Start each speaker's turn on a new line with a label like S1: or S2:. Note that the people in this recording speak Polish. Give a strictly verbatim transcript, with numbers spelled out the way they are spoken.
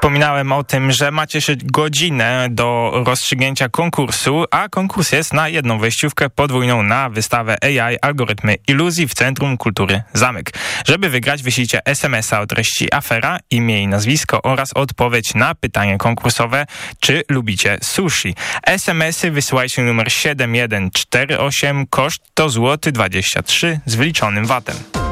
S1: Wspominałem o tym, że macie jeszcze godzinę do rozstrzygnięcia konkursu, a konkurs jest na jedną wejściówkę podwójną na wystawę A I Algorytmy Iluzji w Centrum Kultury Zamek. Żeby wygrać, wyślijcie es em es a o treści afera, imię i nazwisko oraz odpowiedź na pytanie konkursowe, czy lubicie sushi. es em esy wysyłajcie numer siedem jeden cztery osiem, koszt to złoty dwadzieścia trzy z wliczonym vatem.